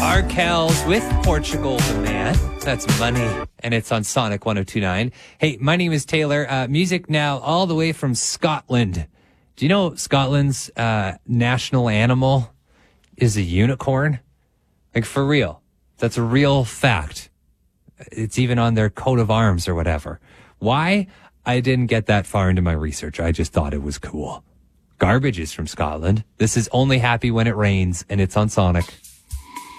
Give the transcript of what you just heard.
Arkells with Portugal the Man. That's Money, and it's on Sonic 102.9. Hey, my name is Taylor. Music now all the way from Scotland. Do you know Scotland's national animal is a unicorn? Like, for real. That's a real fact. It's even on their coat of arms or whatever. Why? I didn't get that far into my research. I just thought it was cool. Garbage is from Scotland. This is Only Happy When It Rains, and it's on Sonic.